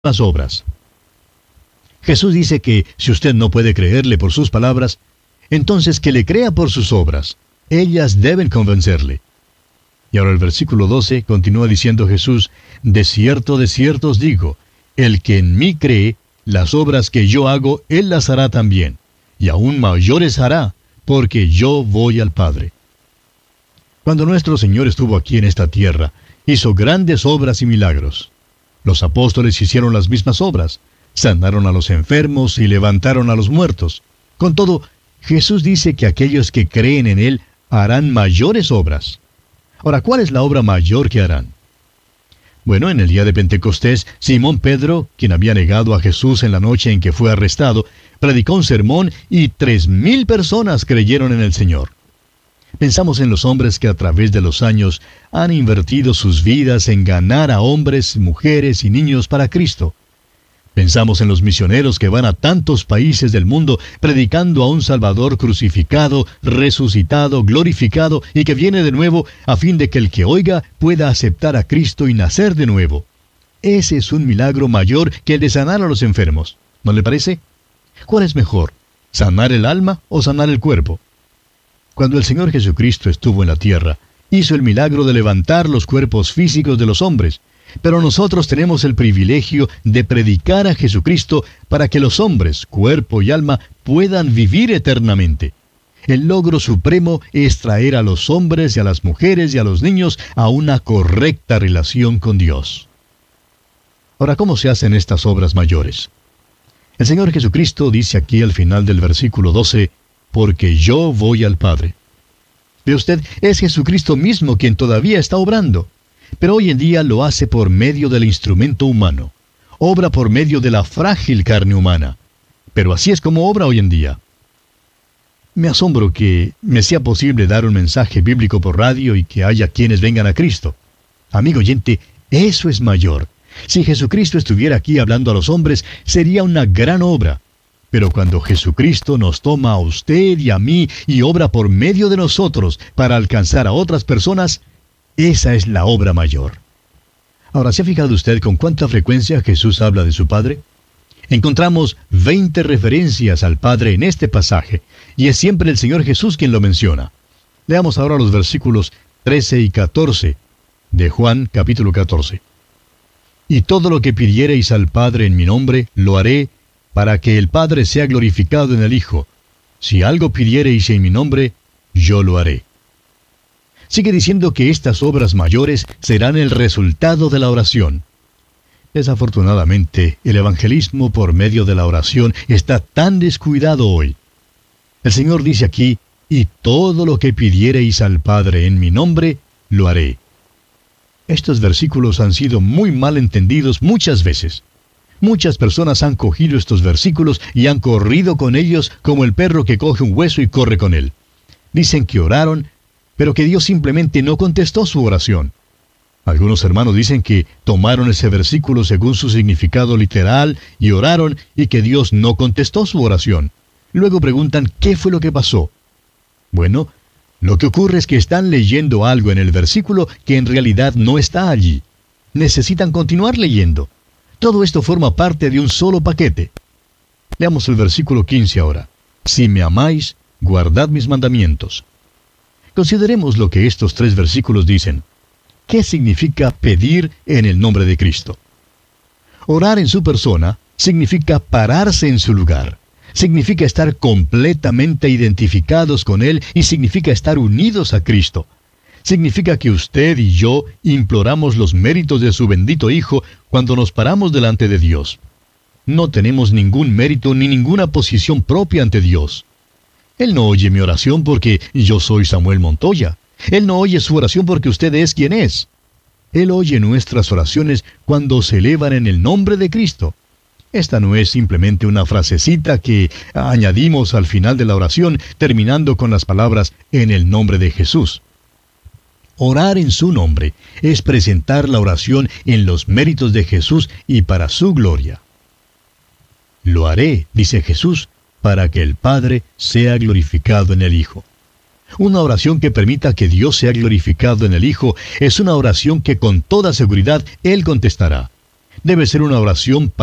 las obras. Jesús dice que si usted no puede creerle por sus palabras, entonces que le crea por sus obras. Ellas deben convencerle. Y ahora el versículo 12 continúa diciendo Jesús: de cierto os digo, el que en mí cree, las obras que yo hago, él las hará también, y aún mayores hará, porque yo voy al Padre. Cuando nuestro Señor estuvo aquí en esta tierra, hizo grandes obras y milagros. Los apóstoles hicieron las mismas obras, sanaron a los enfermos y levantaron a los muertos. Con todo, Jesús dice que aquellos que creen en Él harán mayores obras. Ahora, ¿cuál es la obra mayor que harán? Bueno, en el día de Pentecostés, Simón Pedro, quien había negado a Jesús en la noche en que fue arrestado, predicó un sermón y 3,000 personas creyeron en el Señor. Pensamos en los hombres que a través de los años han invertido sus vidas en ganar a hombres, mujeres y niños para Cristo. Pensamos en los misioneros que van a tantos países del mundo predicando a un Salvador crucificado, resucitado, glorificado y que viene de nuevo a fin de que el que oiga pueda aceptar a Cristo y nacer de nuevo. Ese es un milagro mayor que el de sanar a los enfermos. ¿No le parece? ¿Cuál es mejor? ¿Sanar el alma o sanar el cuerpo? Cuando el Señor Jesucristo estuvo en la tierra, hizo el milagro de levantar los cuerpos físicos de los hombres. Pero nosotros tenemos el privilegio de predicar a Jesucristo para que los hombres, cuerpo y alma, puedan vivir eternamente. El logro supremo es traer a los hombres y a las mujeres y a los niños a una correcta relación con Dios. Ahora, ¿cómo se hacen estas obras mayores? El Señor Jesucristo dice aquí al final del versículo 12, porque yo voy al Padre. Ve usted, es Jesucristo mismo quien todavía está obrando. Pero hoy en día lo hace por medio del instrumento humano. Obra por medio de la frágil carne humana. Pero así es como obra hoy en día. Me asombro que me sea posible dar un mensaje bíblico por radio y que haya quienes vengan a Cristo. Amigo oyente, eso es mayor. Si Jesucristo estuviera aquí hablando a los hombres, sería una gran obra. Pero cuando Jesucristo nos toma a usted y a mí y obra por medio de nosotros para alcanzar a otras personas, esa es la obra mayor. Ahora, ¿se ha fijado usted con cuánta frecuencia Jesús habla de su Padre? Encontramos 20 referencias al Padre en este pasaje, y es siempre el Señor Jesús quien lo menciona. Leamos ahora los versículos 13 y 14 de Juan capítulo 14. Y todo lo que pidiereis al Padre en mi nombre, lo haré, para que el Padre sea glorificado en el Hijo. Si algo pidiereis en mi nombre, yo lo haré. Sigue diciendo que estas obras mayores serán el resultado de la oración. Desafortunadamente, el evangelismo por medio de la oración está tan descuidado hoy. El Señor dice aquí, y todo lo que pidiereis al Padre en mi nombre, lo haré. Estos versículos han sido muy mal entendidos muchas veces. Muchas personas han cogido estos versículos y han corrido con ellos como el perro que coge un hueso y corre con él. Dicen que oraron, pero que Dios simplemente no contestó su oración. Algunos hermanos dicen que tomaron ese versículo según su significado literal y oraron y que Dios no contestó su oración. Luego preguntan qué fue lo que pasó. Bueno, lo que ocurre es que están leyendo algo en el versículo que en realidad no está allí. Necesitan continuar leyendo. Todo esto forma parte de un solo paquete. Leamos el versículo 15 ahora. Si me amáis, guardad mis mandamientos. Consideremos lo que estos 3 versículos dicen. ¿Qué significa pedir en el nombre de Cristo? Orar en su persona significa pararse en su lugar. Significa estar completamente identificados con Él y significa estar unidos a Cristo. Significa que usted y yo imploramos los méritos de su bendito Hijo cuando nos paramos delante de Dios. No tenemos ningún mérito ni ninguna posición propia ante Dios. Él no oye mi oración porque yo soy Samuel Montoya. Él no oye su oración porque usted es quien es. Él oye nuestras oraciones cuando se elevan en el nombre de Cristo. Esta no es simplemente una frasecita que añadimos al final de la oración, terminando con las palabras en el nombre de Jesús. Orar en su nombre es presentar la oración en los méritos de Jesús y para su gloria. Lo haré, dice Jesús, para que el Padre sea glorificado en el Hijo. Una oración que permita que Dios sea glorificado en el Hijo es una oración que con toda seguridad Él contestará. debe ser una oración